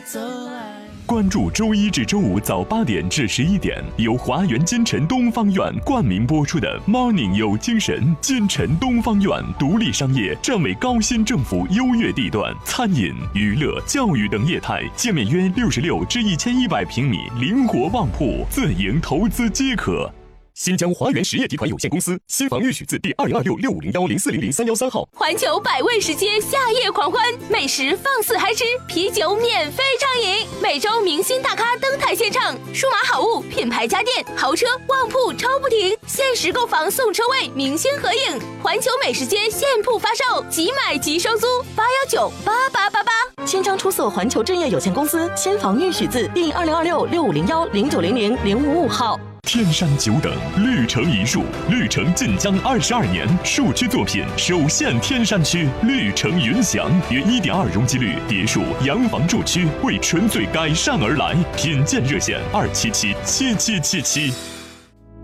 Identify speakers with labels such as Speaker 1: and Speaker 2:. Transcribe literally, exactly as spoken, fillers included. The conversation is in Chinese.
Speaker 1: 关注周一至周五早八点至十一点，由华源金城东方院冠名播出的 Morning 有精神。金城东方院独立商业，站为高新政府优越地段，餐饮、娱乐、教育等业态，界面约六十六至一千一百平米，灵活旺铺，自营投资皆可。新疆华源实业集团有限公司，新房预许字第二零二六六五零幺零四零零三幺三号。
Speaker 2: 环球百味食街夏夜狂欢，美食放肆嗨吃，啤酒免费畅饮，每周明星大咖登台献唱，数码好物、品牌家电、豪车、旺铺超不停，限时购房送车位，明星合影。环球美食街现铺发售，即买即收租，八幺九八八八八。
Speaker 3: 千张出售环球置业有限公司新房预许字第二零二六六五零幺零九零零零五五号。
Speaker 1: 天山久等，绿城一树，绿城晋江二十二年，树区作品首现天山区，绿城云祥约一点二容积率别墅洋房住区，为纯粹改善而来，品鉴热线二七七七七七七。